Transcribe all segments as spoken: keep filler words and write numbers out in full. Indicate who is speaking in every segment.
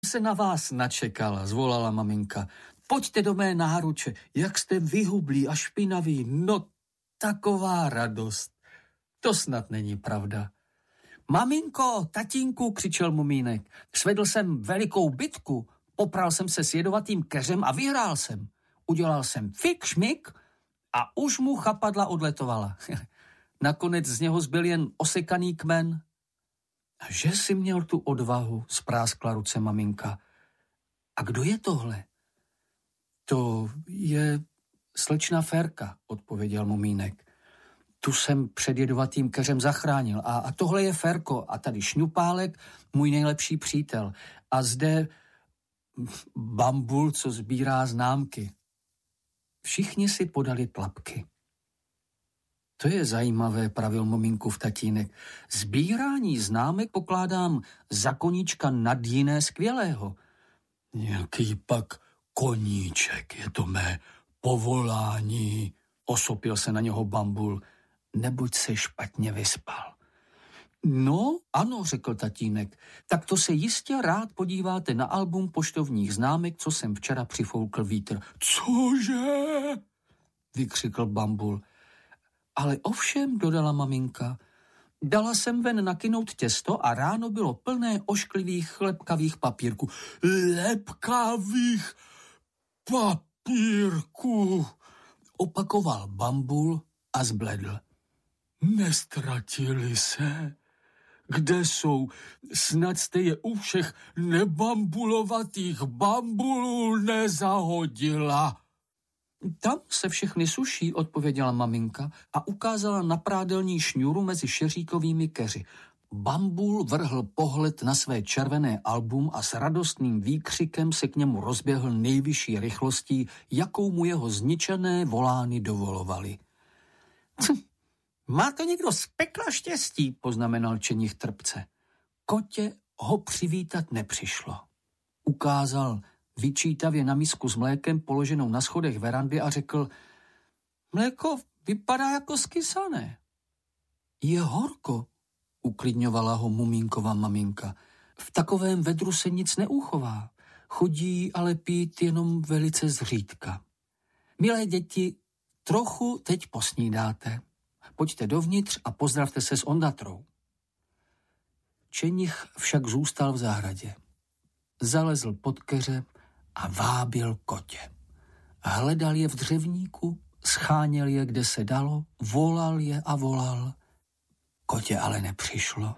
Speaker 1: Se na vás načekala, zvolala maminka. Pojďte do mé náruče, jak jste vyhublí a špinaví. No, taková radost. To snad není pravda. Maminko, tatínku, křičel Mumínek. Svedl jsem velikou bitku, popral jsem se s jedovatým keřem a vyhrál jsem. Udělal jsem fik, šmik a už mu chapadla odletovala. Nakonec z něho zbyl jen osekaný kmen. A že jsi měl tu odvahu, spráskla ruce maminka. A kdo je tohle? To je slečna Férka, odpověděl Mumínek. Tu jsem před jedovatým keřem zachránil. A, a tohle je Férko a tady Šňupálek, můj nejlepší přítel. A zde Bambul, co sbírá známky. Všichni si podali tlapky. To je zajímavé, pravil Mumínkův tatínek. Sbírání známek pokládám za koníčka nad jiné skvělého. Jaký pak koníček, je to mé povolání, osopil se na něho Bambul, neboť se špatně vyspal. No, ano, řekl tatínek, tak to se jistě rád podíváte na album poštovních známek, co jsem včera přifoukl vítr. Cože? Vykřikl Bambul. Ale ovšem, dodala maminka, dala jsem ven nakynout těsto a ráno bylo plné ošklivých lepkavých papírků. Lepkavých papírků, opakoval Bambul a zbledl. Nestratili se? Kde jsou? Snad jste je u všech nebambulovatých bambulů nezahodila. Tam se všechny suší, odpověděla maminka a ukázala na prádelní šňůru mezi šeříkovými keři. Bambul vrhl pohled na své červené album a s radostným výkřikem se k němu rozběhl nejvyšší rychlostí, jakou mu jeho zničené volány dovolovaly. Má to někdo z pekla štěstí, poznamenal Čenich trpce. Kotě ho přivítat nepřišlo. Ukázal vyčítavě na misku s mlékem položenou na schodech verandy a řekl, mléko vypadá jako skysané. Je horko, uklidňovala ho Mumínkova maminka. V takovém vedru se nic neuchová. Chodí ale pít jenom velice zřídka. Milé děti, trochu teď posnídáte. Pojďte dovnitř a pozdravte se s Ondatrou. Čenich však zůstal v zahradě. Zalezl pod keře a vábil kotě. Hledal je v dřevníku, scháněl je, kde se dalo, volal je a volal. Kotě ale nepřišlo.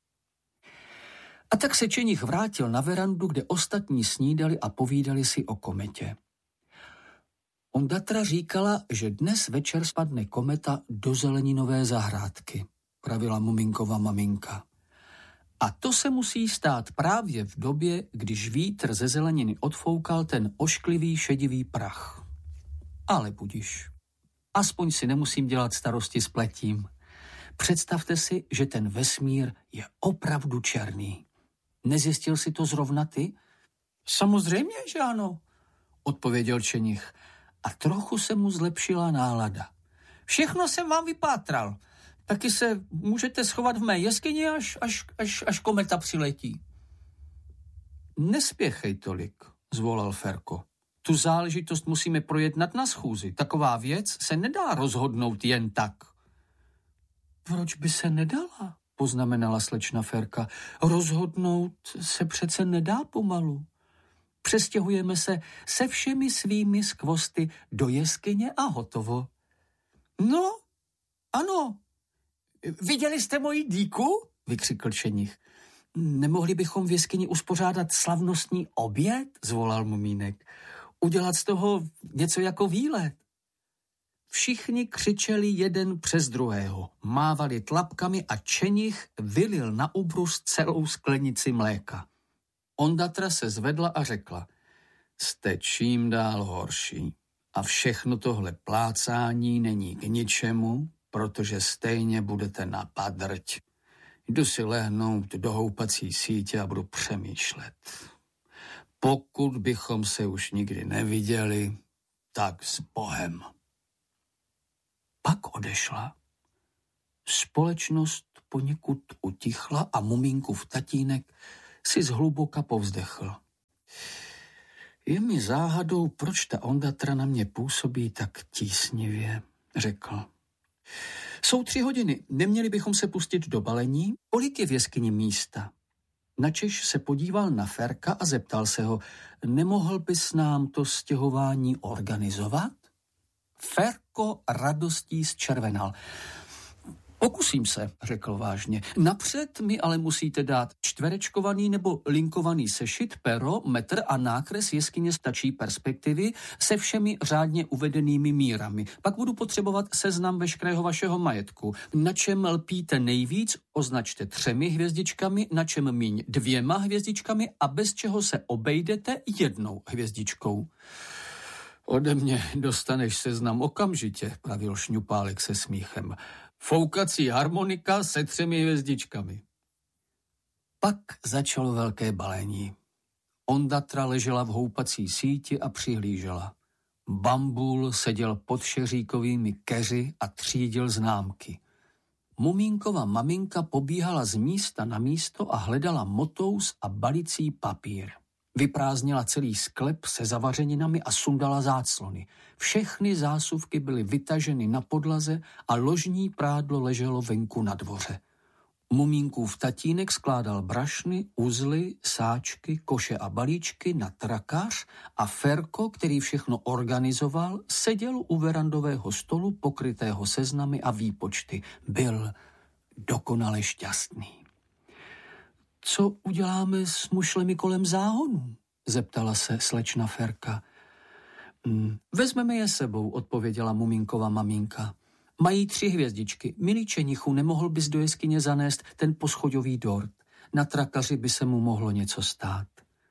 Speaker 1: A tak se Čenich vrátil na verandu, kde ostatní snídali a povídali si o kometě. Ondatra říkala, že dnes večer spadne kometa do zeleninové zahrádky, pravila Mumínkova maminka. A to se musí stát právě v době, když vítr ze zeleniny odfoukal ten ošklivý šedivý prach. Ale budiš. Aspoň si nemusím dělat starosti s pletím. Představte si, že ten vesmír je opravdu černý. Nezjistil si to zrovna ty? Samozřejmě, že ano, odpověděl Čenich. A trochu se mu zlepšila nálada. Všechno jsem vám vypátral. Taky se můžete schovat v mé jeskyni, až, až, až, až kometa přiletí. Nespěchej tolik, zvolal Ferko. Tu záležitost musíme projednat na schůzi. Taková věc se nedá rozhodnout jen tak. Proč by se nedala, poznamenala slečna Ferka. Rozhodnout se přece nedá pomalu. Přestěhujeme se se všemi svými skvosty do jeskyně a hotovo. No, ano. Viděli jste moji dýku? Vykřikl Čenich. Nemohli bychom v jeskyni uspořádat slavnostní oběd? Zvolal Mumínek. Udělat z toho něco jako výlet. Všichni křičeli jeden přes druhého, mávali tlapkami a Čenich vylil na ubrus celou sklenici mléka. Ondatra se zvedla a řekla, jste čím dál horší a všechno tohle plácání není k ničemu, protože stejně budete na padrť. Jdu si lehnout do houpací sítě a budu přemýšlet. Pokud bychom se už nikdy neviděli, tak s Bohem. Pak odešla. Společnost poněkud utichla a Mumínkův tatínek si zhluboka povzdechl. Je mi záhadou, proč ta Ondatra na mě působí tak tísnivě, řekl. Jsou tři hodiny, neměli bychom se pustit do balení? Kolik je v jeskyni místa? Načež se podíval na Ferka a zeptal se ho, nemohl bys nám to stěhování organizovat? Ferko radostí zčervenal. Pokusím se, řekl vážně. Napřed mi ale musíte dát čtverečkovaný nebo linkovaný sešit, pero, metr a nákres jeskyně stačí perspektivy se všemi řádně uvedenými mírami. Pak budu potřebovat seznam veškerého vašeho majetku. Na čem lpíte nejvíc, označte třemi hvězdičkami, na čem míň dvěma hvězdičkami a bez čeho se obejdete jednou hvězdičkou. Ode mě dostaneš seznam okamžitě, pravil Šňupálek se smíchem. Foukací harmonika se třemi hvězdičkami. Pak začalo velké balení. Ondatra ležela v houpací síti a přihlížela. Bambul seděl pod šeříkovými keři a třídil známky. Mumínkova maminka pobíhala z místa na místo a hledala motous a balicí papír. Vyprázdnila celý sklep se zavařeninami a sundala záclony. Všechny zásuvky byly vytaženy na podlaze a ložní prádlo leželo venku na dvoře. Mumínkův tatínek skládal brašny, uzly, sáčky, koše a balíčky na trakař a Ferko, který všechno organizoval, seděl u verandového stolu pokrytého seznamy a výpočty. Byl dokonale šťastný. Co uděláme s mušlemi kolem záhonu? Zeptala se slečna Ferka. Hmm, vezmeme je sebou, odpověděla Mumínkova maminka. Mají tři hvězdičky. Milý čenichu, nemohl bys do jeskyně zanést ten poschodový dort. Na trakaři by se mu mohlo něco stát.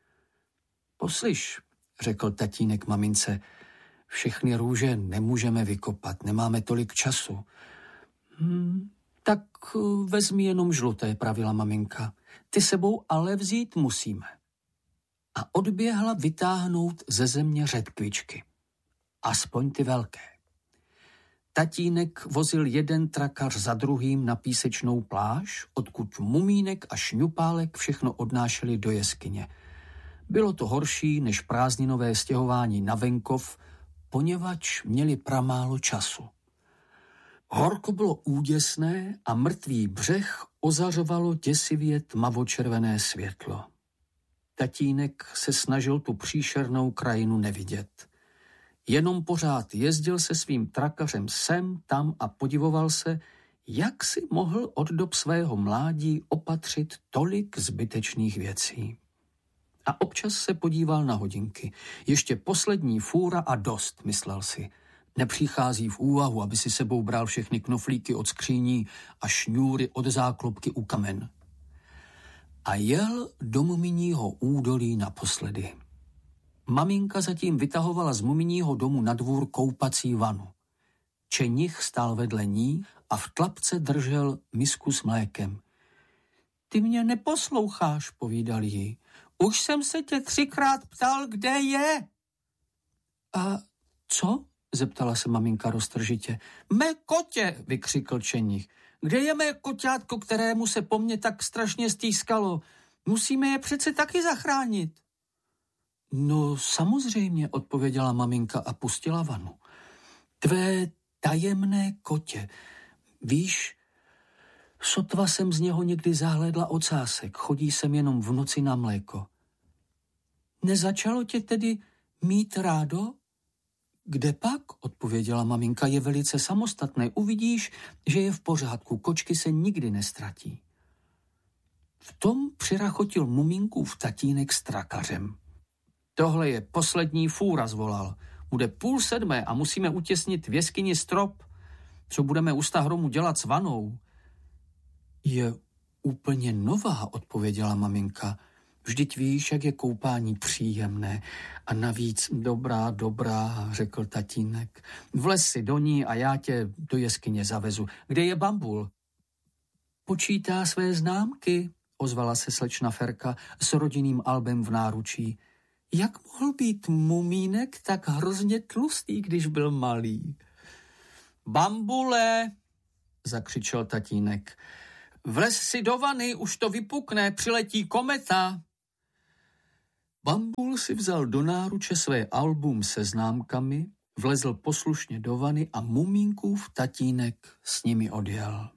Speaker 1: Poslyš, řekl tatínek mamince, všechny růže nemůžeme vykopat, nemáme tolik času. Hmm, tak vezmi jenom žluté, pravila maminka. Ty sebou ale vzít musíme. A odběhla vytáhnout ze země řetkvičky. Aspoň ty velké. Tatínek vozil jeden trakař za druhým na písečnou pláž, odkud Mumínek a Šňupálek všechno odnášeli do jeskyně. Bylo to horší než prázdninové stěhování na venkov, poněvadž měli pramálo času. Horko bylo úděsné a mrtvý břeh ozařovalo děsivě tmavočervené světlo. Tatínek se snažil tu příšernou krajinu nevidět. Jenom pořád jezdil se svým trakařem sem, tam a podivoval se, jak si mohl od dob svého mládí opatřit tolik zbytečných věcí. A občas se podíval na hodinky. Ještě poslední fůra a dost, myslel si. Nepřichází v úvahu, aby si sebou bral všechny knoflíky od skříní a šňůry od záklopky u kamen. A jel do Muminího údolí naposledy. Maminka zatím vytahovala z Muminího domu na dvůr koupací vanu. Čenich stál vedle ní a v tlapce držel misku s mlékem. Ty mě neposloucháš, povídal jí. Už jsem se tě třikrát ptal, kde je. A co? Zeptala se maminka roztržitě. Mé kotě, vykřikl Čenich. Kde je mé koťátko, kterému se po mně tak strašně stýskalo? Musíme je přece taky zachránit. No samozřejmě, odpověděla maminka a pustila vanu. Tvé tajemné kotě. Víš, sotva jsem z něho někdy zahlédla ocásek, chodí sem jenom v noci na mléko. Nezačalo tě tedy mít rádo? Kde pak, odpověděla maminka, je velice samostatné. Uvidíš, že je v pořádku, kočky se nikdy nestratí. V tom přirachotil Mumínkův tatínek s trakařem. Tohle je poslední fůra, zvolal. Bude půl sedmé a musíme utěsnit v jeskyni strop. Co budeme u Stahromu dělat s vanou? Je úplně nová, odpověděla maminka. Vždyť víš, jak je koupání příjemné. A navíc dobrá, dobrá, řekl tatínek. Vlez si do ní a já tě do jeskyně zavezu. Kde je Bambul? Počítá své známky, ozvala se slečna Ferka s rodinným albem v náručí. Jak mohl být Mumínek tak hrozně tlustý, když byl malý? Bambule, zakřičel tatínek. Vlez si do vany, už to vypukne, přiletí kometa. Bambul Emil si vzal do náruče své album se známkami, vlezl poslušně do vany a Mumínkův tatínek s nimi odjel.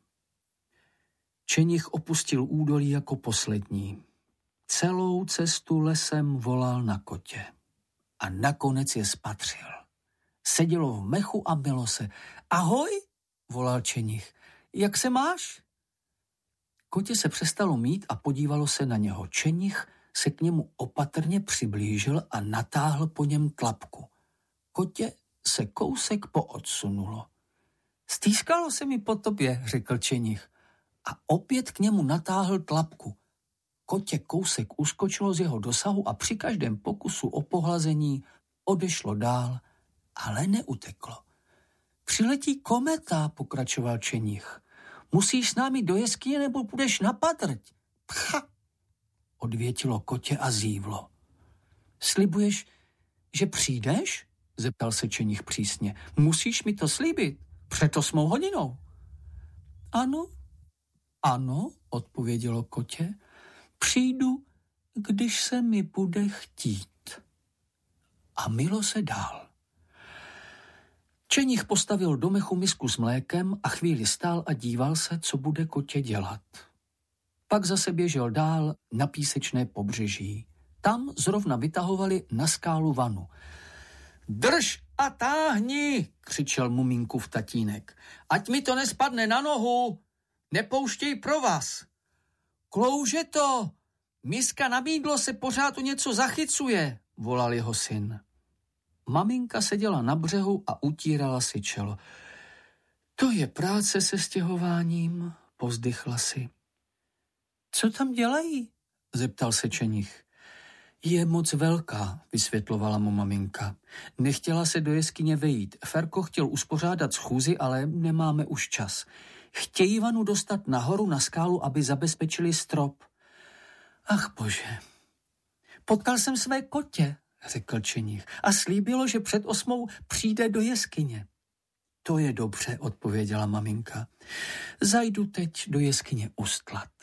Speaker 1: Čenich opustil údolí jako poslední. Celou cestu lesem volal na kotě. A nakonec je spatřil. Sedělo v mechu a mylo se. Ahoj, volal Čenich. Jak se máš? Kotě se přestalo mít a podívalo se na něho. Čenich se k němu opatrně přiblížil a natáhl po něm tlapku. Kotě se kousek poodsunulo. Stýskalo se mi po tobě, řekl Čenich. A opět k němu natáhl tlapku. Kotě kousek uskočilo z jeho dosahu a při každém pokusu o pohlazení odešlo dál, ale neuteklo. Přiletí kometa, pokračoval Čenich. Musíš s námi do jeskyně nebo půjdeš na patrť? Pcha! Odvětilo kotě a zívlo. Slibuješ, že přijdeš? Zeptal se Čenich přísně. Musíš mi to slíbit, před osmou hodinou. Ano, ano, odpovědělo kotě. Přijdu, když se mi bude chtít. A mylo se dál. Čenich postavil do mechu misku s mlékem a chvíli stál a díval se, co bude kotě dělat. Pak zase běžel dál na písečné pobřeží. Tam zrovna vytahovali na skálu vanu. Drž a táhni, křičel Mumínkův tatínek. Ať mi to nespadne na nohu, nepouštěj pro vás. Klouže to, miska na mýdlo se pořád o něco zachycuje, volal jeho syn. Maminka seděla na břehu a utírala si čelo. To je práce se stěhováním, povzdychla si. Co tam dělají? Zeptal se Čenich. Je moc velká, vysvětlovala mu maminka. Nechtěla se do jeskyně vejít. Ferko chtěl uspořádat schůzi, ale nemáme už čas. Chtějí vanu dostat nahoru na skálu, aby zabezpečili strop. Ach bože. Potkal jsem své kotě, řekl Čenich, a slíbilo, že před osmou přijde do jeskyně. To je dobře, odpověděla maminka. Zajdu teď do jeskyně ustlat.